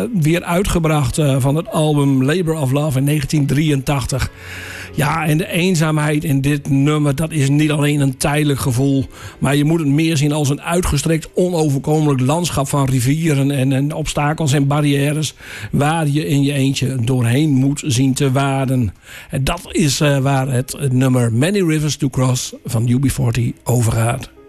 weer uitgebracht van het album Labor of Love in 1983. Ja, en de eenzaamheid in dit nummer, dat is niet alleen een tijdelijk gevoel, maar je moet het meer zien als een uitgestrekt onoverkomelijk landschap van rivieren en obstakels en barrières waar je in je eentje doorheen moet zien te waden. En dat is waar het nummer Many Rivers to Cross van UB40 over gaat.